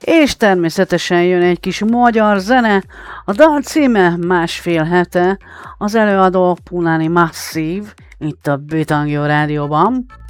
És természetesen jön egy kis magyar zene, a dal címe Másfél hete, az előadó Punani Massive, itt a Bitangio Rádióban.